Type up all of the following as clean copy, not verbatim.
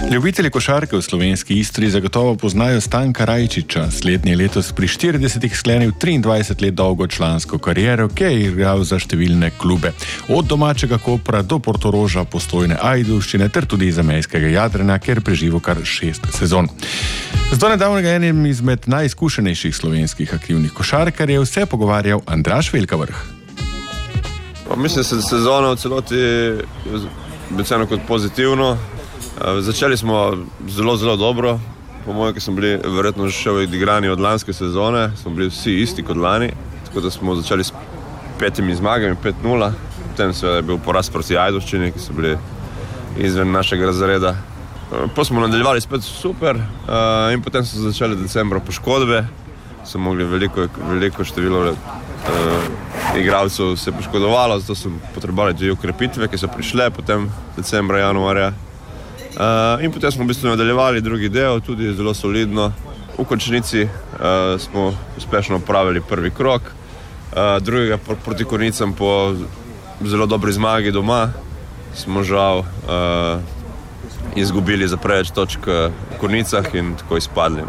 Ljubitelji košarke v slovenski Istri zagotovo poznajo Stanka Rajčiča. Slednji je letos pri 40 sklenil 23 let dolgo člansko kariero, ki je igral za številne klube. Od domačega Kopra do Portoroža, Postojne, Ajdovščine ter tudi zamejskega Jadrana, kjer preživel kar 6 sezon. Zdaj nedavnega enim izmed najizkušenejših slovenskih aktivnih košarkarjev se je pogovarjal Andraž Velkavrh. Mislim, da se sezona v celoti ocenjena kot pozitivno. Začeli smo zelo dobro. Po mojem, ki smo bili verjetno še odigrani od lanske sezone, smo bili vsi isti kot lani, tako da smo začeli s 5 zmagami, 5-0. Potem je bil poraz proti Ajdovščini, ki so bili izven našega razreda. Potem smo nadaljevali spet super in potem so začeli decembra poškodbe. So mogli veliko število igralcev se poškodovalo, zato so potrebovali 2 ukrepitve, ki so prišle potem decembra, januarja. In potem smo v bistvu nadaljevali drugi del, tudi zelo solidno. V končnici smo uspešno opravili prvi krog, drugega proti Konjicam po zelo dobri zmagi doma smo žal izgubili za preveč točk v Konjicah in tako izpadli.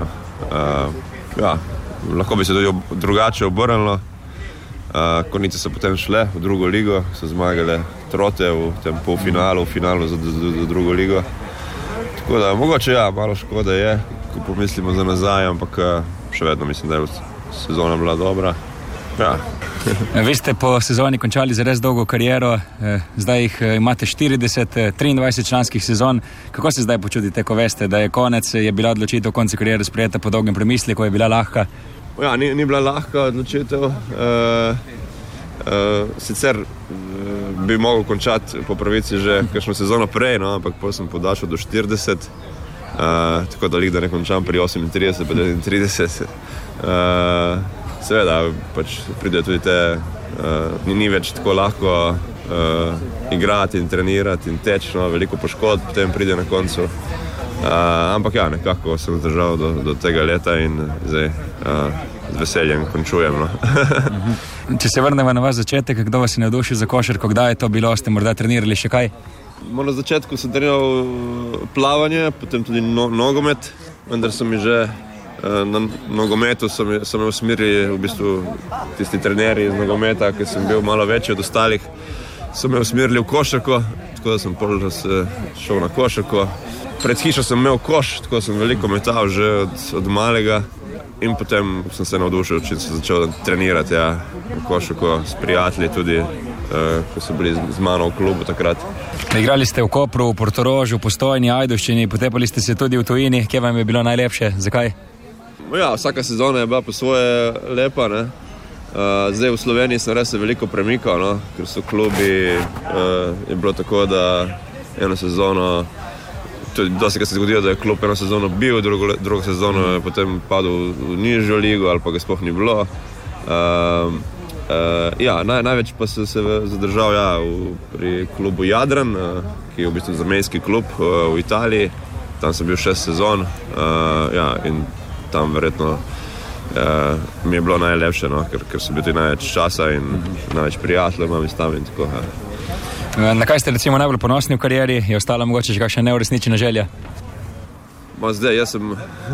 Lahko bi se tudi drugače obrnilo. Konjice so potem šle v drugo ligo, so zmagale Trote v tem polfinalu, v finalu za drugo ligo. Tako da, mogoče malo škoda je, ko pomislimo za nazaj, ampak še vedno mislim, da je sezona bila dobra. Vi ste po sezoni končali za res dolgo kariero, zdaj jih imate 40, 23 članskih sezon. Kako se zdaj počutite, ko veste, da je konec, je bila odločitev konca kariere sprejeta po dolgem premisleku, je bila lahka? Ni bila lahka odločitev. Sicer bi mogel končati po pravici že kakšno sezono prej, ampak potem sem podaljšal do 40, tako da da ne končam pri 38, pa 39. Seveda, pridejo tudi te, ni več tako lahko igrati in trenirati in teči, veliko poškodb potem pride na koncu. Ampak nekako sem zdržal do tega leta in zdaj z veseljem končujem. Če se vrnemo na vas začetek, kdo vas je navdušil za košarko, kdaj je to bilo, ste morda trenirali še kaj? Na začetku sem treniral plavanje, potem tudi nogomet, vendar so mi že na nogometu so me usmerili v bistvu tisti trenerji iz nogometa, ki sem bil malo večji od ostalih, so me usmerili v košarko, tako da sem šel na košarko. Pred hišo sem imel koš, tako sem veliko metal že od malega in potem sem se navdušil, če sem začel trenirati v košarko s prijatelji tudi, ko so bili z mano v klubu takrat. Igrali ste v Kopru, v Portorožu, v Postojni, Ajdovščini, potepali ste se tudi v tujini. Kje vam je bilo najlepše? Zakaj? Vsaka sezona je bila po svoje lepa. Zdaj v Sloveniji sem res veliko premikal, ker so klubi, je bilo tako, da eno sezono, tudi dosti, se je zgodilo, da je klub eno sezono bil, drugo sezono je potem padel v nižjo ligo ali pa ga sploh ni bilo. Največ pa sem se zadržal pri klubu Jadran, ki je v bistvu zamejski klub v Italiji. Tam sem bil 6 sezon in tam verjetno mi je bilo najlepše, ker so bili največ časa in največ prijateljev imam iz tam in tako. Na kaj ste recimo najbolj ponosni v karieri? Je ostala mogoče še kakšna neuresničena želja? Zdaj, jaz sem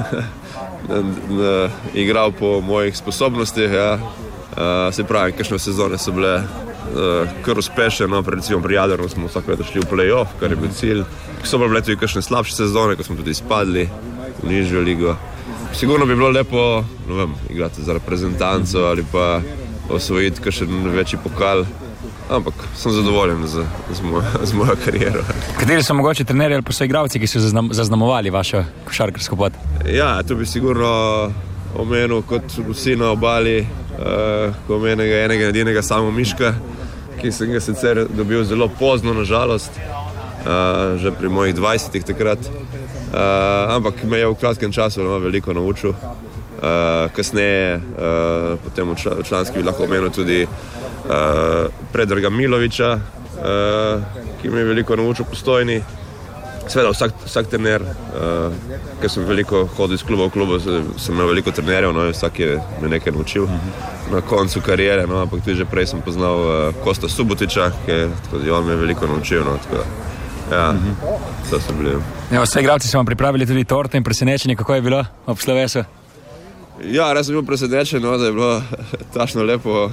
igral po mojih sposobnostih. Se pravi, kakšne sezone so bile kar uspešne, recimo pri Jadranu smo vsako leto šli v play-off, kar je bil cilj. So bile tudi kakšne slabše sezone, ko smo tudi izpadli v nižjo ligo. Sigurno bi bilo lepo, igrati za reprezentanco ali pa osvojiti kakšen večji pokal. Ampak sem zadovoljen z mojo kariero. Kateri so mogoče trenerji ali pa so igralci, ki so zaznamovali vašo košarkarsko pot? To bi sigurno omenil kot vsi na obali, ko omenil enega edinega Samo Miška, ki sem ga sicer dobil zelo pozno, nažalost, že pri mojih 20 takrat. Ampak me je v kratkem času veliko naučil. Kasneje, potem v članski bi lahko omenil tudi Predraga Miloviča, ki mi je veliko naučil Postojni. Seveda vsak trener, ker sem veliko hodil iz kluba v klubu, sem imel veliko trenerjev, vsak je me nekaj naučil na koncu karijere, ampak tudi že prej sem poznal Kosta Subotiča, ki on me je veliko naučil. Ja, to so bili. Vse igralci so vam pripravili tudi torto in presenečenje, kako je bilo ob slovesu? Ja, res sem bil presenečen, no, da je bilo tašno lepo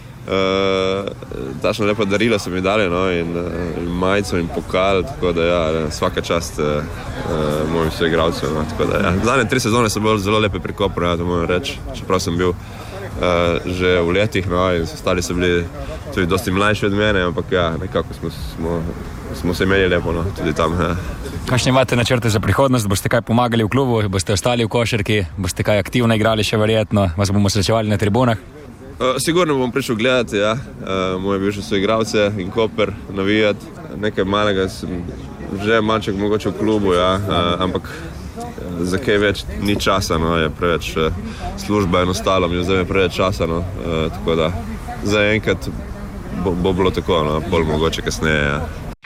darilo so mi dali, no, in majico in pokal, tako da ja, svaka čast mojim soigralcem, no, tako da ja. Zadnje 3 sezone so bile zelo lepe pri Kopru, ja, to moram reči, čeprav sem bil že v letih, no, in ostali so bili tudi dosti mlajši od mene, ampak ja, nekako smo se imeli lepo, no, tudi tam. Ja. Kakšne imate načrte za prihodnost? Boste kaj pomagali v klubu? Boste ostali v košarki? Boste kaj aktivno igrali še verjetno? Vas bomo srečevali na tribunah? Sigurno bom prišel gledati, ja, moje bivše soigralce in Koper navijati. Nekaj malega sem že malček mogoče v klubu, ja, ampak za kaj več ni časa, no, je preveč služba in ostalo, mi vzame preveč časa, no, tako da zaenkrat bo bilo tako, no, bolj mogoče kasneje, ja.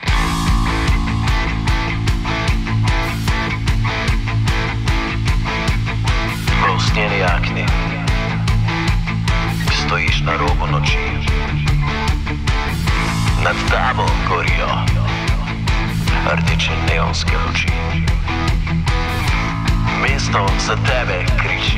V usnjeni jakni stojiš na robu noči, nad tabo gorijo rdeče neonske luči. Mesto za tebe kriči.